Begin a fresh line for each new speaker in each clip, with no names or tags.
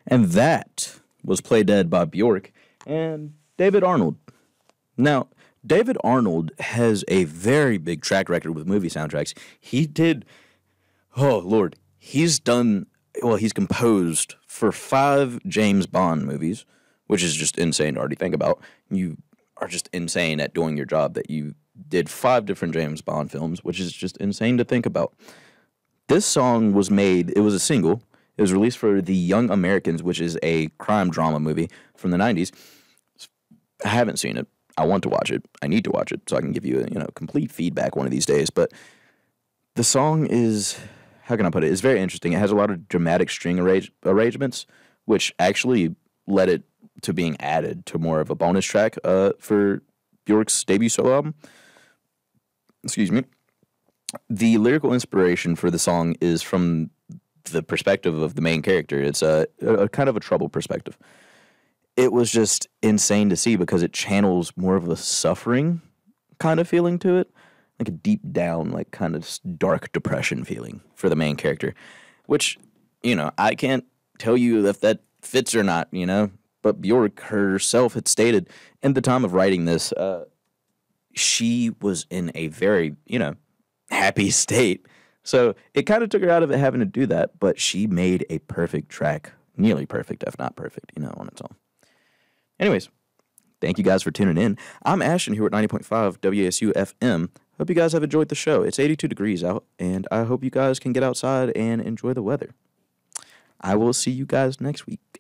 And that was Play Dead by Bjork and David Arnold. Now, David Arnold has a very big track record with movie soundtracks. He did, oh Lord, he's composed for 5 James Bond movies, which is just insane to already think about. You are just insane at doing your job that you did 5 different James Bond films, which is just insane to think about. This song was made, it was a single. It was released for The Young Americans, which is a crime drama movie from the 90s. I haven't seen it. I want to watch it. I need to watch it so I can give you, complete feedback one of these days. But the song is, how can I put it? It's very interesting. It has a lot of dramatic string arrangements, which actually led it to being added to more of a bonus track for Bjork's debut solo album. Excuse me. The lyrical inspiration for the song is from the perspective of the main character. It's a kind of a troubled perspective. It was just insane to see because it channels more of a suffering kind of feeling to it, like a deep down, like kind of dark depression feeling for the main character, which, I can't tell you if that fits or not, but Bjork herself had stated in the time of writing this, she was in a very, happy state. So it kind of took her out of it having to do that, but she made a perfect track, nearly perfect, if not perfect, on its own. Anyways, thank you guys for tuning in. I'm Ashton here at 90.5 WASU FM. Hope you guys have enjoyed the show. It's 82 degrees out, and I hope you guys can get outside and enjoy the weather. I will see you guys next week.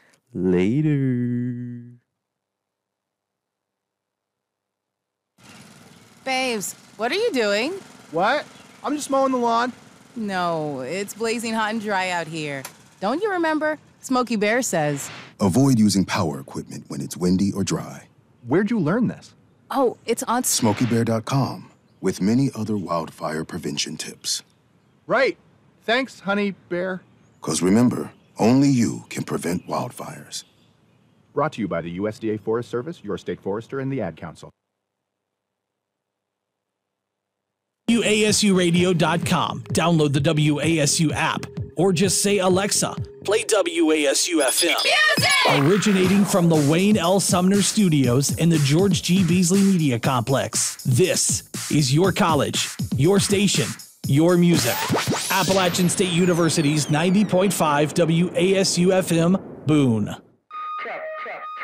Later.
Babes, what are you doing?
What? I'm just mowing the lawn.
No, it's blazing hot and dry out here. Don't you remember? Smokey Bear says.
Avoid using power equipment when it's windy or dry.
Where'd you learn this?
Oh, it's on
SmokeyBear.com, with many other wildfire prevention tips.
Right. Thanks, honey bear.
'Cause remember, only you can prevent wildfires.
Brought to you by the USDA Forest Service, your state forester, and the Ad Council.
WASUradio.com. Download the WASU app, or just say, Alexa, play WASU FM. Music! Originating from the Wayne L. Sumner Studios and the George G. Beasley Media Complex. This is your college, your station, your music. Appalachian State University's 90.5 WASU FM, Boone.